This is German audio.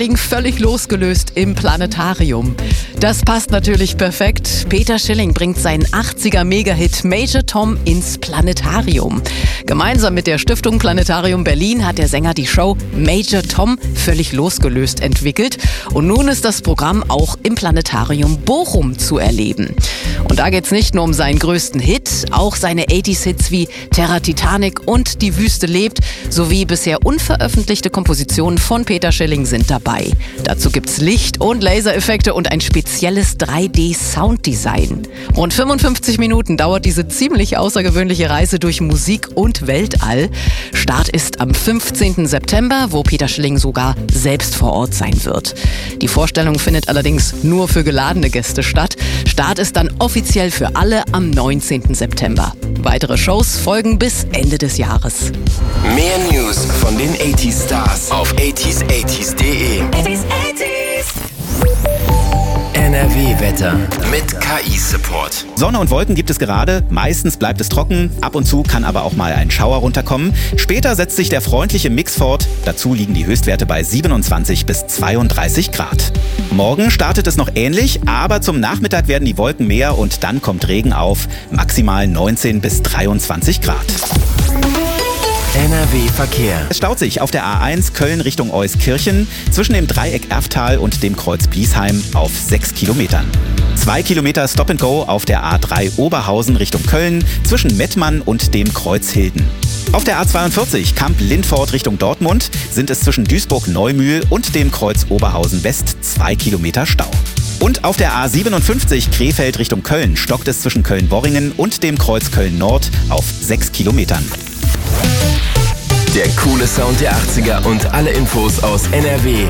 Völlig losgelöst im Planetarium. Das passt natürlich perfekt. Peter Schilling bringt seinen 80er Mega-Hit Major Tom ins Planetarium. Gemeinsam mit der Stiftung Planetarium Berlin hat der Sänger die Show Major Tom völlig losgelöst entwickelt. Und nun ist das Programm auch im Planetarium Bochum zu erleben. Und da geht's nicht nur um seinen größten Hit, auch seine 80s-Hits wie Terra Titanic und Die Wüste lebt, sowie bisher unveröffentlichte Kompositionen von Peter Schilling sind dabei. Dazu gibt's Licht- und Lasereffekte und ein spezielles 3D-Sounddesign. Rund 55 Minuten dauert diese ziemlich außergewöhnliche Reise durch Musik und Weltall. Start ist am 15. September, wo Peter Schilling sogar selbst vor Ort sein wird. Die Vorstellung findet allerdings nur für geladene Gäste statt. Start ist dann offiziell für alle am 19. September. Weitere Shows folgen bis Ende des Jahres. Mehr News von den 80s Stars auf 80s80s.de. NRW-Wetter mit KI-Support. Sonne und Wolken gibt es gerade, meistens bleibt es trocken, ab und zu kann aber auch mal ein Schauer runterkommen. Später setzt sich der freundliche Mix fort, dazu liegen die Höchstwerte bei 27 bis 32 Grad. Morgen startet es noch ähnlich, aber zum Nachmittag werden die Wolken mehr und dann kommt Regen auf, maximal 19 bis 23 Grad. NRW-Verkehr. Es staut sich auf der A1 Köln Richtung Euskirchen zwischen dem Dreieck Erftal und dem Kreuz Bliesheim auf 6 Kilometern. 2 Kilometer Stop-and-Go auf der A3 Oberhausen Richtung Köln zwischen Mettmann und dem Kreuz Hilden. Auf der A42 Kamp-Lindfort Richtung Dortmund sind es zwischen Duisburg-Neumühl und dem Kreuz Oberhausen West 2 Kilometer Stau. Und auf der A57 Krefeld Richtung Köln stockt es zwischen Köln-Worringen und dem Kreuz Köln-Nord auf 6 Kilometern. Der coole Sound der 80er und alle Infos aus NRW